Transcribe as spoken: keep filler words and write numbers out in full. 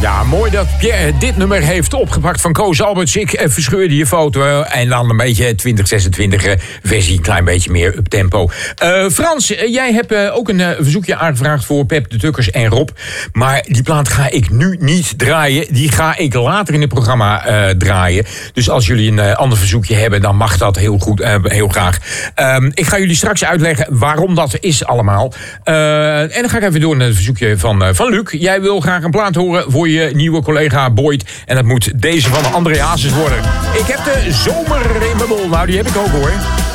Ja, mooi dat Pierre dit nummer heeft opgepakt van Koos Alberts. Ik verscheurde je foto en dan een beetje twintig zesentwintig versie, een klein beetje meer uptempo. Uh, Frans, jij hebt uh, ook een uh, verzoekje aangevraagd voor Pep de Tukkers en Rob. Maar die plaat ga ik nu niet draaien. Die ga ik later in het programma uh, draaien. Dus als jullie een uh, ander verzoekje hebben, dan mag dat heel goed, uh, heel graag. Um, ik ga jullie straks uitleggen waarom dat is allemaal. Uh, en dan ga ik even door naar het verzoekje van, uh, van Luc. Jij wil graag een plaat horen voor je nieuwe collega Boyd. En dat moet deze van André Hazes worden. Ik heb de zomer in mijn bol. Nou, die heb ik ook hoor.